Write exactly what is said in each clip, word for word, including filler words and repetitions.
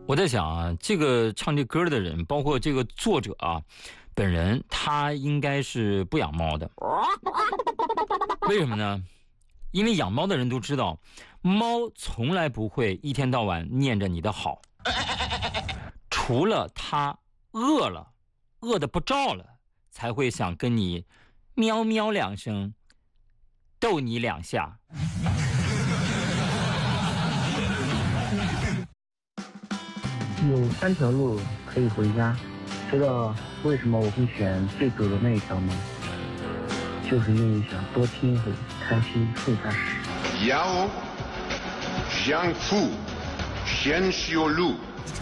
我在想啊，这个唱这歌的人，包括这个作者啊，本人他应该是不养猫的。为什么呢？因为养猫的人都知道，猫从来不会一天到晚念着你的好，除了它饿了，饿得不着了，才会想跟你喵喵两声，逗你两下。 有三条路可以回家，知道为什么我会选最陡的那一条吗？就是因为想多听一会开心副驾驶。 要想富，先修路。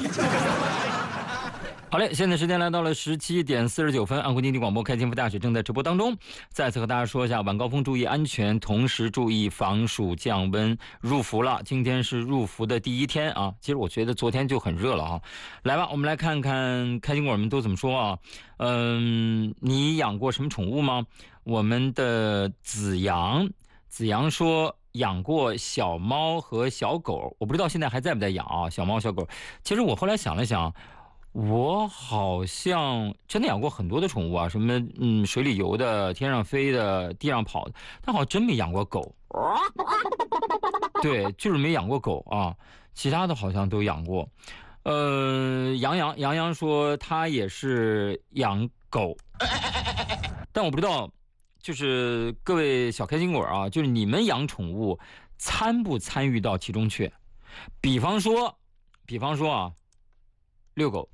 好嘞，现在时间来到了十七点四十九分，安徽经济广播开心副驾驶正在直播当中。再次和大家说一下，晚高峰注意安全，同时注意防暑降温。入伏了，今天是入伏的第一天啊。其实我觉得昨天就很热了啊。来吧，我们来看看开心果们都怎么说啊。嗯，你养过什么宠物吗？我们的子阳，子阳说养过小猫和小狗，我不知道现在还在不在养啊。小猫小狗，其实我后来想了想。我好像真的养过很多的宠物啊，什么嗯水里游的、天上飞的、地上跑的，但好像真没养过狗。对，就是没养过狗啊，其他的好像都养过。呃，杨洋杨洋说他也是养狗，但我不知道，就是各位小开心果啊，就是你们养宠物参不参与到其中去？比方说，比方说啊。遛狗，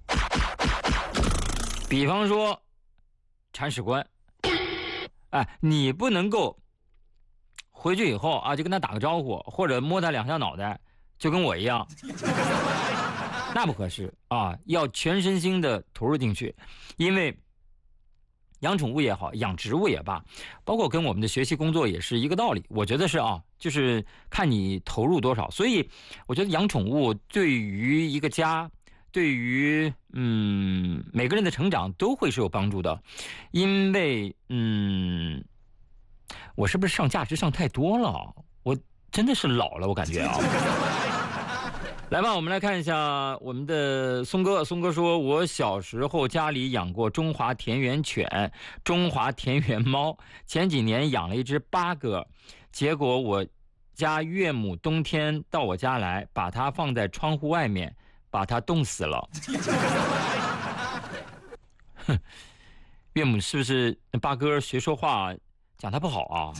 比方说铲屎官，哎，你不能够回去以后啊就跟他打个招呼，或者摸他两下脑袋，就跟我一样，那不合适啊！要全身心的投入进去，因为养宠物也好，养植物也罢，包括跟我们的学习工作也是一个道理。我觉得是啊，就是看你投入多少。所以我觉得养宠物对于一个家。对于嗯每个人的成长都会是有帮助的，因为嗯，我是不是上价值上太多了？我真的是老了，我感觉啊。来吧，我们来看一下我们的松哥。松哥说，我小时候家里养过中华田园犬、中华田园猫，前几年养了一只八哥，结果我家岳母冬天到我家来，把它放在窗户外面。把他冻死了。岳母是不是八哥学说话讲他不好啊？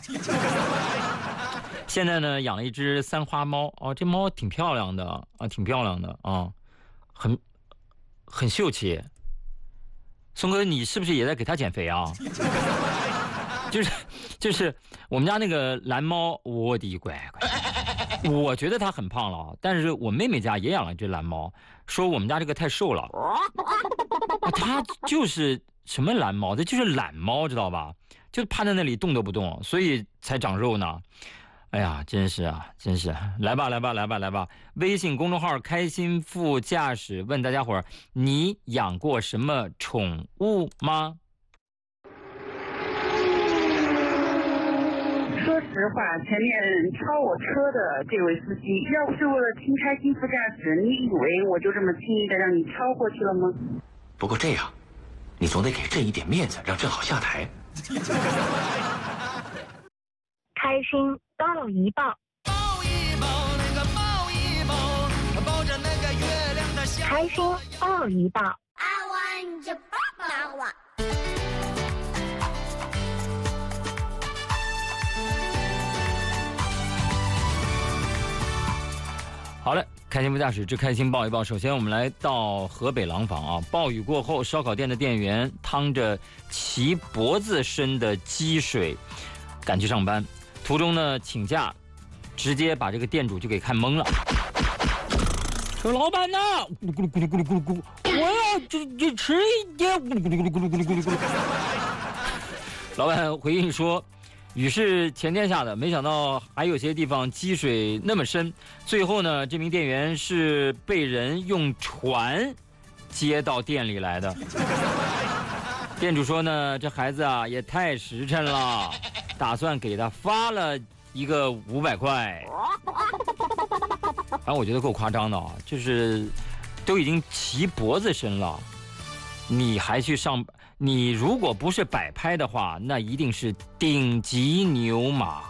现在呢养了一只三花猫哦，这猫挺漂亮的啊，挺漂亮的啊，很很秀气。松哥，你是不是也在给他减肥啊？就是就是我们家那个蓝猫，我的乖乖，我觉得它很胖了，但是我妹妹家也养了一只蓝猫，说我们家这个太瘦了，啊、它就是什么蓝猫，这就是懒猫，知道吧？就趴在那里动都不动，所以才长肉呢。哎呀，真是啊，真是！来吧，来吧，来吧，来吧！微信公众号“开心副驾驶”问大家伙儿：你养过什么宠物吗？ 说实话，前面超我车的这位司机，要不是为了听开心副驾驶，你以为我就这么轻易的让你超过去了吗？ 不过这样，你总得给朕一点面子，让朕好下台。 开心抱一抱， 抱一抱那个抱一抱，抱着那个月亮的笑。 开心抱一抱。 I want you抱抱。 好嘞，开心副驾驶之开心抱一抱。首先我们来到河北廊坊啊，暴雨过后，烧烤店的店员趟着齐脖子深的积水赶去上班，途中呢请假，直接把这个店主就给看懵了。说老板呐，咕噜咕噜咕噜咕噜咕噜，我要这这迟一点，咕噜咕噜咕噜咕噜咕噜咕噜咕噜。老板回应说。雨是前天下的，没想到还有些地方积水那么深。最后呢，这名店员是被人用船接到店里来的。店主说呢，这孩子啊也太实诚了，打算给他发了一个五百块。然后我觉得够夸张的啊，就是都已经齐脖子深了，你还去上？你如果不是摆拍的话，那一定是顶级牛马。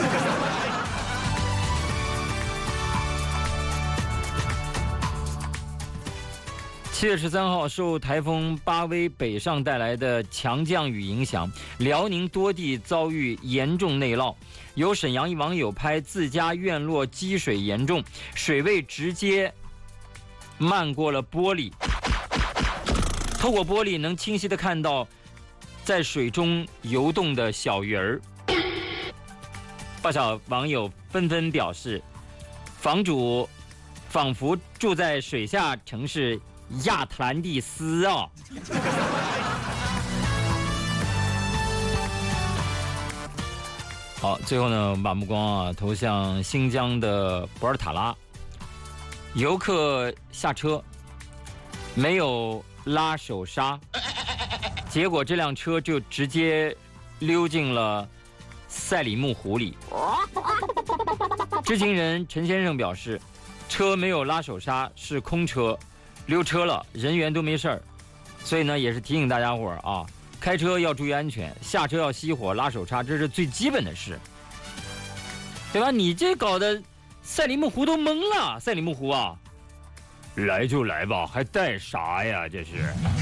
七月十三号，受台风巴威北上带来的强降雨影响，辽宁多地遭遇严重内涝。有沈阳一网友拍自家院落积水严重，水位直接漫过了玻璃，透过玻璃能清晰地看到在水中游动的小鱼儿。不少网友纷纷表示，房主仿佛住在水下城市亚特兰蒂斯啊！好，最后呢，我们把目光啊投向新疆的博尔塔拉，游客下车没有拉手刹，结果这辆车就直接溜进了赛里木湖里。知情人陈先生表示，车没有拉手刹是空车，溜车了，人员都没事儿，所以呢，也是提醒大家伙儿啊，开车要注意安全，下车要熄火、拉手刹，这是最基本的事，对吧？你这搞得赛里木湖都懵了，赛里木湖啊，来就来吧，还带啥呀？这是。